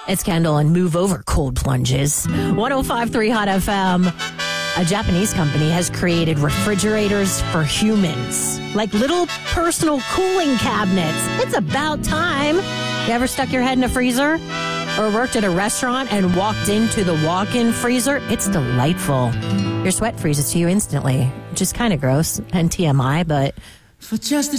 It's Kendall and Move Over Cold Plunges. 105.3 Hot FM. A Japanese company has created refrigerators for humans, like little personal cooling cabinets. It's about time. You ever stuck your head in a freezer? Or worked at a restaurant and walked into the walk-in freezer? It's delightful. Your sweat freezes to you instantly, which is kind of gross and TMI, but... For just